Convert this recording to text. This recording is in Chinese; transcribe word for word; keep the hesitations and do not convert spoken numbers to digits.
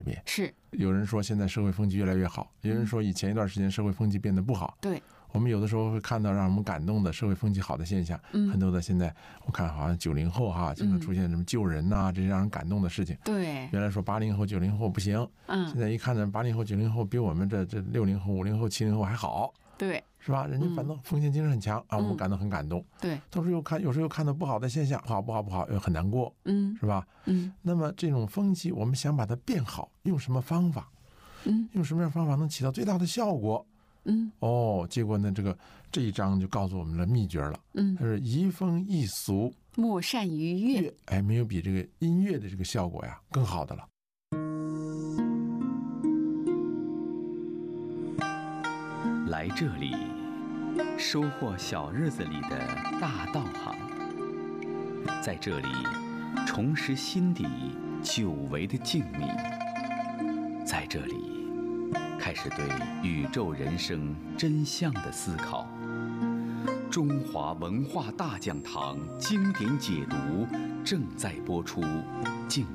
是， 有人说现在社会风气越来越好，有人说以前一段时间社会风气变得不好。 对， 我们有的时候会看到让我们感动的社会风气好的现象， 嗯、 很多的现在我看好像九零后哈，经常出现什么救人呐、啊，这些让人感动的事情。 对， 原来说八零后、九零后不行， 嗯， 现在一看呢，八零后、九零后比我们这这六零后、五零后、七零后还好。 对， 是吧？人家反正奉献精神很强、嗯、啊，我们感到很感动。 对， 同时又看，有时候又看到不好的现象，不好不好不好，又很难过， 嗯， 是吧？ 嗯， 那么这种风气，我们想把它变好，用什么方法？ 嗯， 用什么样的方法能起到最大的效果？ 嗯， 哦，结果呢，这个这一章就告诉我们了秘诀了。 嗯， 它是移风易俗， 莫善于乐。 哎，没有比这个音乐的这个效果呀更好的了。 来这里，收获小日子里的大道行，在这里重拾心底久违的静谧，在这里开始对宇宙人生真相的思考。中华文化大讲堂经典解读正在播出。